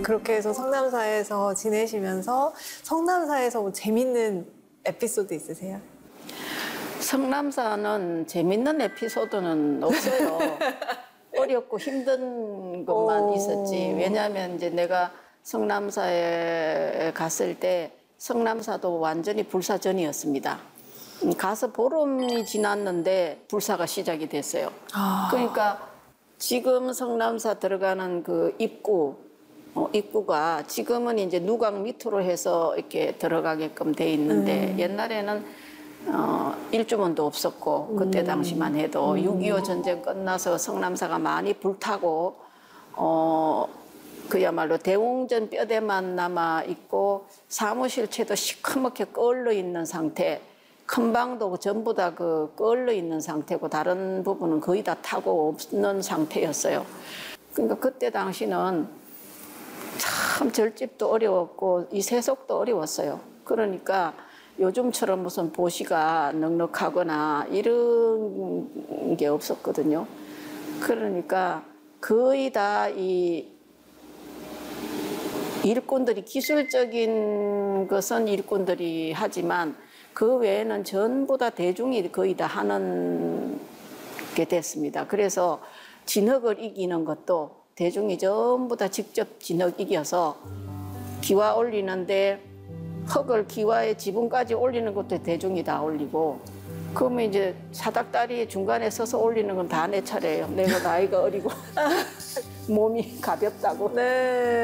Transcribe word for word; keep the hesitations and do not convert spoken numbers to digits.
그렇게 해서 성남사에서 지내시면서 성남사에서 뭐 재밌는 에피소드 있으세요? 성남사는 재밌는 에피소드는 없어요. 어렵고 힘든 것만 오. 있었지. 왜냐하면 이제 내가 성남사에 갔을 때 성남사도 완전히 불사 전이었습니다. 가서 보름이 지났는데 불사가 시작이 됐어요. 아. 그러니까 지금 성남사 들어가는 그 입구, 어, 입구가 지금은 이제 누각 밑으로 해서 이렇게 들어가게끔 돼 있는데 음. 옛날에는 어, 일주문도 없었고 그때 당시만 해도 음. 육이오 전쟁 끝나서 성남사가 많이 불타고 어, 그야말로 대웅전 뼈대만 남아 있고 사무실체도 시커멓게 끓어 있는 상태, 큰 방도 전부 다 그 끓어 있는 상태고 다른 부분은 거의 다 타고 없는 상태였어요. 그러니까 그때 당시는 참 절집도 어려웠고 이 세속도 어려웠어요. 그러니까 요즘처럼 무슨 보시가 넉넉하거나 이런 게 없었거든요. 그러니까 거의 다 이 일꾼들이 기술적인 것은 일꾼들이 하지만 그 외에는 전부 다 대중이 거의 다 하는 게 됐습니다. 그래서 진흙을 이기는 것도 대중이 전부 다 직접 진흙 이겨서 기와 올리는데 흙을 기와의 지붕까지 올리는 것도 대중이 다 올리고 그러면 이제 사닥다리 중간에 서서 올리는 건 다 내 차례예요. 내가 나이가 어리고 몸이 가볍다고. 네.